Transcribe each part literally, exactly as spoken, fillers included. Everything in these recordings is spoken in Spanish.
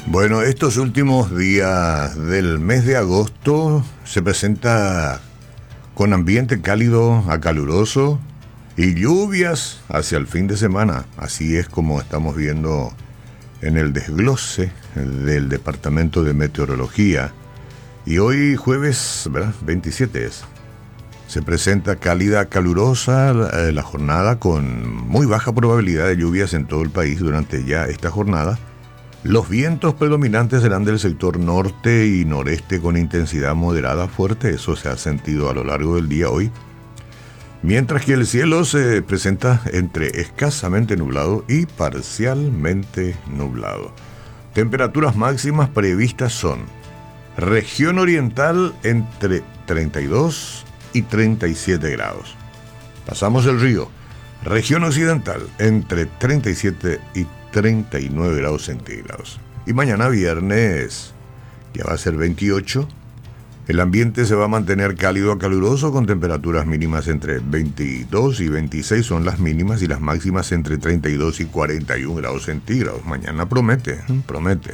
Bueno, estos últimos días del mes de agosto se presenta con ambiente cálido a caluroso y lluvias hacia el fin de semana. Así es como estamos viendo en el desglose del Departamento de Meteorología. Y hoy jueves, ¿verdad? veintisiete es. Se presenta cálida, calurosa la, la jornada con muy baja probabilidad de lluvias en todo el país durante ya esta jornada. Los vientos predominantes serán del sector norte y noreste con intensidad moderada fuerte, eso se ha sentido a lo largo del día hoy. Mientras que el cielo se presenta entre escasamente nublado y parcialmente nublado. Temperaturas máximas previstas son: región oriental entre treinta y dos y treinta y siete grados. Pasamos el río. Región occidental entre treinta y siete y treinta y nueve grados centígrados. Y mañana viernes ya va a ser veintiocho. El ambiente se va a mantener cálido a caluroso con temperaturas mínimas entre veintidós y veintiséis son las mínimas y las máximas entre treinta y dos y cuarenta y uno grados centígrados. Mañana promete, promete.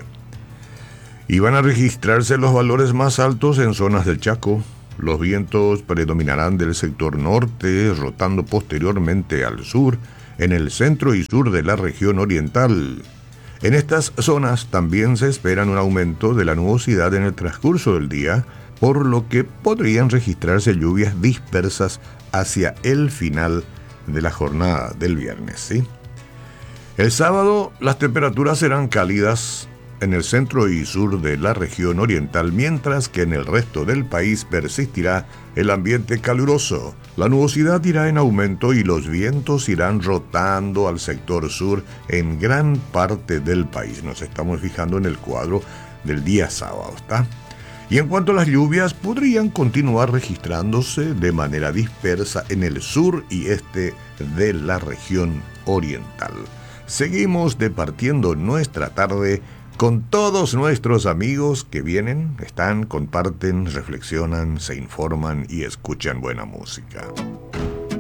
Y van a registrarse los valores más altos en zonas del Chaco. Los vientos predominarán del sector norte, rotando posteriormente al sur, en el centro y sur de la región oriental. En estas zonas también se espera un aumento de la nubosidad en el transcurso del día, por lo que podrían registrarse lluvias dispersas hacia el final de la jornada del viernes, ¿sí? El sábado las temperaturas serán cálidas en el centro y sur de la región oriental, mientras que en el resto del país persistirá el ambiente caluroso. La nubosidad irá en aumento y los vientos irán rotando al sector sur en gran parte del país. Nos estamos fijando en el cuadro del día sábado, ¿está? Y en cuanto a las lluvias, podrían continuar registrándose de manera dispersa en el sur y este de la región oriental. Seguimos departiendo nuestra tarde con todos nuestros amigos que vienen, están, comparten, reflexionan, se informan y escuchan buena música.